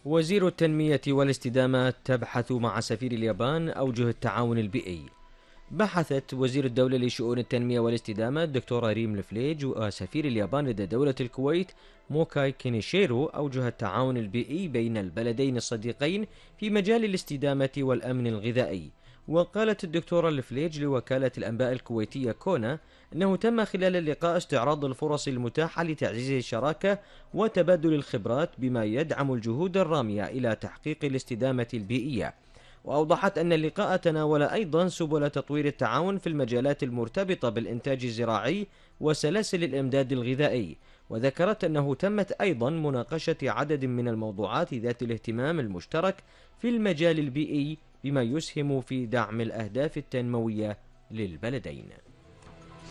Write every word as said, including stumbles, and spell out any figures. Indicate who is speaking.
Speaker 1: وزير التنمية والاستدامة تبحث مع سفير اليابان أوجه التعاون البيئي. بحثت وزير الدولة لشؤون التنمية والاستدامة الدكتورة ريم لفليج وسفير اليابان لدى دولة الكويت موكاي كينيشيرو أوجه التعاون البيئي بين البلدين الصديقين في مجال الاستدامة والأمن الغذائي. وقالت الدكتورة لفليج لوكالة الأنباء الكويتية كونا أنه تم خلال اللقاء استعراض الفرص المتاحة لتعزيز الشراكة وتبادل الخبرات بما يدعم الجهود الرامية إلى تحقيق الاستدامة البيئية. وأوضحت أن اللقاء تناول أيضا سبل تطوير التعاون في المجالات المرتبطة بالإنتاج الزراعي وسلاسل الإمداد الغذائي. وذكرت أنه تمت أيضا مناقشة عدد من الموضوعات ذات الاهتمام المشترك في المجال البيئي بما يسهم في دعم الأهداف التنموية للبلدين.